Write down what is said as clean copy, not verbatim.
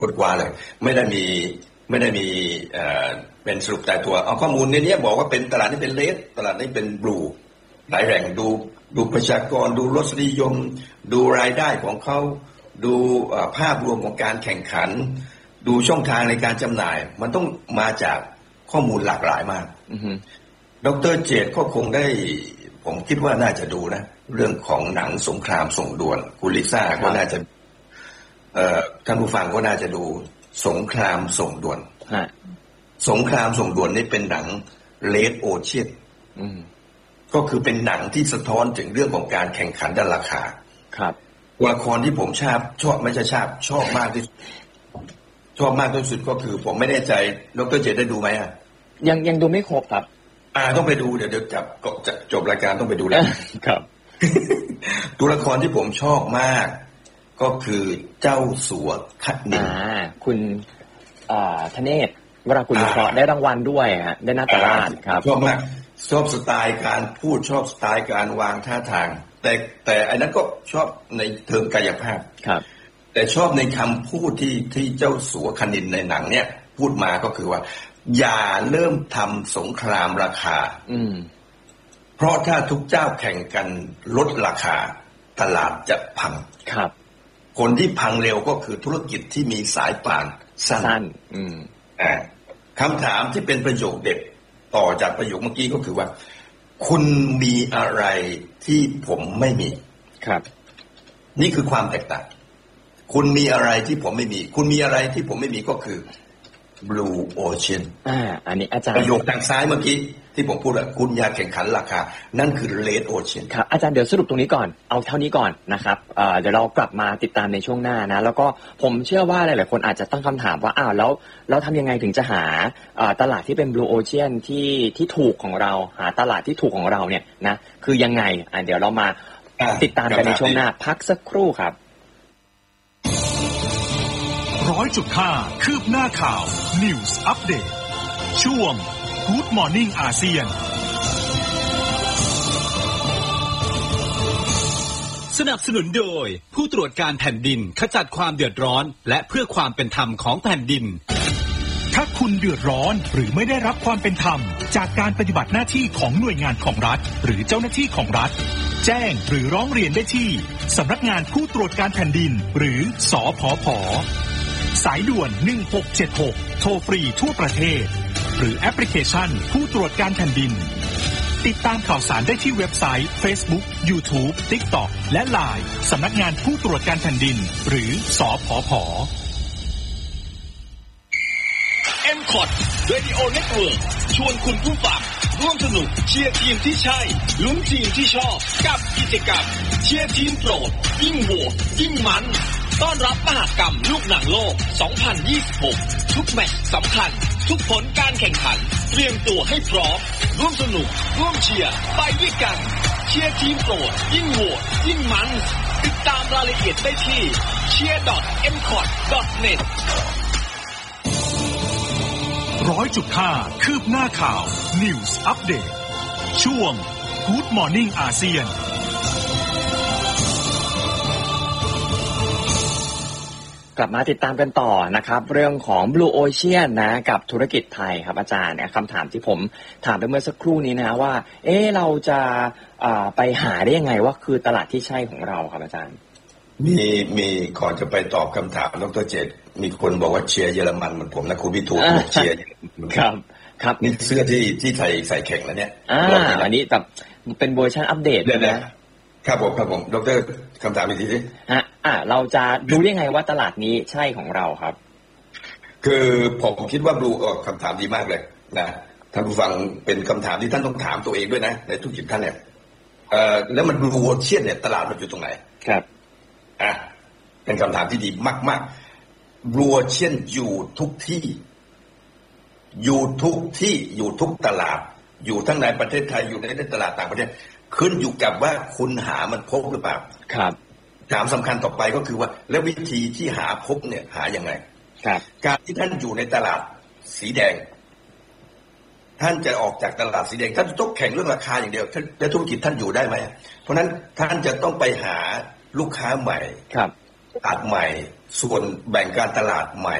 กว่าเลยไม่ได้มีเป็นสรุปตายตัวเอาข้อมูลในนี้บอกว่าเป็นตลาดนี้เป็นเลดตลาดนี้เป็นบลูหลายแหล่งดูประชากรดูรสนิยมดูรายได้ของเขาดูภาพรวมของการแข่งขันดูช่องทางในการจำหน่ายมันต้องมาจากข้อมูลหลากหลายมากดร.เจตก็คงได้ผมคิดว่าน่าจะดูนะเรื่องของหนังสงครามส่งด่วนคุณลิซ่าก็น่าจะท่านผู้ฟังก็น่าจะดูสงครามส่งด่วนสงครามส่งด่วนนี่เป็นหนังเลดโอเชียนก็คือเป็นหนังที่สะท้อนถึงเรื่องของการแข่งขันด้านราคาครับละครที่ผมชอบไม่ใช่ชอบมากที่สุดก็คือผมไม่แน่ใจดร.เจตได้ดูไหมอ่ะยังดูไม่ครบครับต้องไปดูเดี๋ยวจบรายการต้องไปดูแล้วครับตัวละครที่ผมชอบมากก็คือเจ้าสัวคัดนินคุณธเนศวรากุลเคราะห์ได้รางวัลด้วยฮะได้นาตราชครับชอบมากชอบสไตล์การพูดชอบสไตล์การวางท่าทางแต่อันนั้นก็ชอบในเทิงกายภาพครับแต่ชอบในคำพูดที่เจ้าสัวคัดนินในหนังเนี่ยพูดมาก็คือว่าอย่าเริ่มทำสงครามราคาเพราะถ้าทุกเจ้าแข่งกันลดราคาตลาดจะพังครับคนที่พังเร็วก็คือธุรกิจที่มีสายป่านสั้นคำถามที่เป็นประโยคเด็ดต่อจากประโยคเมื่อกี้ก็คือว่าคุณมีอะไรที่ผมไม่มีครับนี่คือความแตกต่างคุณมีอะไรที่ผมไม่มีคุณมีอะไรที่ผมไม่มีก็คือ Blue Ocean อันนี้อาจารย์ประโยคทางซ้ายเมื่อกี้ที่ผมพูดว่าคุณอย่าแข่งขันราคานั่นคือ Red Ocean ครับอาจารย์เดี๋ยวสรุปตรงนี้ก่อนเอาเท่านี้ก่อนนะครับเดี๋ยวเรากลับมาติดตามในช่วงหน้านะแล้วก็ผมเชื่อว่าหลายๆคนอาจจะตั้งคำถามว่าแล้วทำยังไงถึงจะหาตลาดที่เป็น Blue Ocean ที่ถูกของเราหาตลาดที่ถูกของเราเนี่ยนะคือยังไงเดี๋ยวเรามาติดตามกันในช่วงหน้าพักสักครู่ครับ 100.5 คืบหน้าข่าว News Update ช่วง Good Morning อาเซียนสนับสนุนโดยผู้ตรวจการแผ่นดินขจัดความเดือดร้อนและเพื่อความเป็นธรรมของแผ่นดินถ้าคุณเดือดร้อนหรือไม่ได้รับความเป็นธรรมจากการปฏิบัติหน้าที่ของหน่วยงานของรัฐหรือเจ้าหน้าที่ของรัฐแจ้งหรือร้องเรียนได้ที่สำนักงานผู้ตรวจการแผ่นดินหรือสผผ.สายด่วน1676โทรฟรีทั่วประเทศหรือแอปพลิเคชันผู้ตรวจการแผ่นดินติดตามข่าวสารได้ที่เว็บไซต์ Facebook YouTube TikTok และ LINE สำนักงานผู้ตรวจการแผ่นดินหรือสผผ. MCOT Radio Network ชวนคุณผู้ฟังร่วมสนุกเชียร์ทีมที่ใช่ลุ้นทีมที่ชอบกับกิจกรรมเชียร์ทีมโปรดยิ่งโหวตยิ่งมันต้อนรับมหกรรมลูกหนังโลก 2026 ทุกแมตช์สำคัญทุกผลการแข่งขันเตรียมตัวให้พร้อมร่วมสนุกร่วมเชียร์ไปด้วยกันเชียร์ทีมโปรดยิ่งโหวตยิ่งมันติดตามรายละเอียดได้ที่ cheer.mcot.net 100.5 คืบหน้าข่าว News Update ช่วง Good Morning อาเซียนกลับมาติดตามกันต่อนะครับเรื่องของ Blue Ocean นะกับธุรกิจไทยครับอาจารย์คำถามที่ผมถามไปเมื่อสักครู่นี้นะว่าเราจะไปหาได้ยังไงว่าคือตลาดที่ใช่ของเราครับอาจารย์มีก่อนจะไปตอบคำถามดร.เจตมีคนบอกว่าเชียร์เยอรมันเหมือนผมนะคุณวิทูลเชียร์ครับนี่เสื้อที่ใส่แข่งแล้วเนี่ยอันนี้แบบเป็นเวอร์ชันอัปเดตนะครับผมดร.คำถามอีกทีสิเราจะดูได้ไงว่าตลาดนี้ใช่ของเราครับคือผมคิดว่าดูคำถามดีมากเลยนะท่านผู้ฟังเป็นคำถามที่ท่านต้องถามตัวเองด้วยนะในทุกจิตท่านเนี่ยแล้วมันBlue Oceanเนี่ยตลาดมันอยู่ตรงไหนครับเป็นคำถามที่ดีมากๆBlue Oceanอยู่ทุกที่อยู่ทุกตลาดอยู่ทั้งในประเทศไทยอยู่ในตลาดต่างประเทศขึ้นอยู่กับว่าคุณหามันพบหรือเปล่าครับถามสำคัญต่อไปก็คือว่าแล้ววิธีที่หาพบเนี่ยหายังไงการที่ท่านอยู่ในตลาดสีแดงท่านจะออกจากตลาดสีแดงท่านต้องแข่งเรื่องราคาอย่างเดียวแล้วธุรกิจท่านอยู่ได้ไหมเพราะนั้นท่านจะต้องไปหาลูกค้าใหม่ตลาดใหม่ส่วนแบ่งการตลาดใหม่